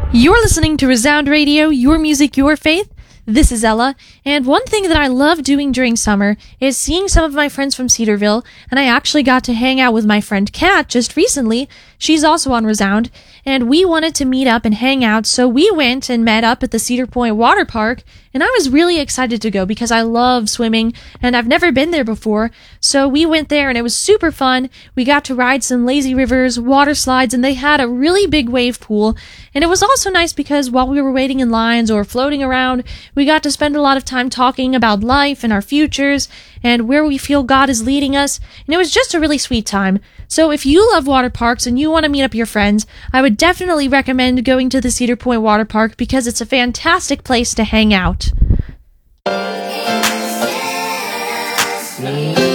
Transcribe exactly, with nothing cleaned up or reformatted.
You're listening to Resound Radio, your music, your faith. This is Ella, and one thing that I love doing during summer is seeing some of my friends from Cedarville, and I actually got to hang out with my friend Kat just recently. She's also on Resound, and we wanted to meet up and hang out, so we went and met up at the Cedar Point Water Park, and I was really excited to go because I love swimming, and I've never been there before, so we went there and it was super fun. We got to ride some lazy rivers, water slides, and they had a really big wave pool, and it was also nice because while we were waiting in lines or floating around, we got to spend a lot of time talking about life and our futures and where we feel God is leading us, and it was just a really sweet time. So if you love water parks and you want to meet up your friends, I would definitely recommend going to the Cedar Point Water Park because it's a fantastic place to hang out.